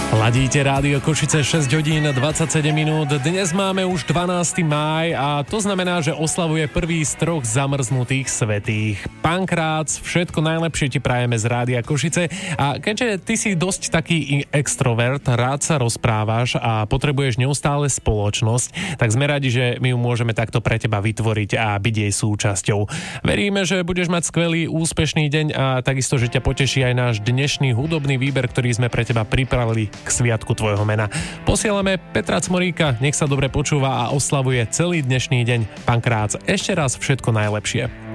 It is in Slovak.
Ladíte Rádio Košice 6 hodín 27 minút. Dnes máme už 12. máj a to znamená, že oslavuje prvý z troch zamrznutých svätých. Pankrác, všetko najlepšie ti prajeme z Rádia Košice a keďže ty si dosť taký extrovert, rád sa rozprávaš a potrebuješ neustále spoločnosť, tak sme radi, že my ju môžeme takto pre teba vytvoriť a byť jej súčasťou. Veríme, že budeš mať skvelý, úspešný deň a takisto, že ťa poteší aj náš dnešný hudobný výber, ktorý sme pre teba pripravili k sviatku tvojho mena. Posielame Petra Cmoríka, nech sa dobre počúva a oslavuje celý dnešný deň. Pankrác, ešte raz všetko najlepšie.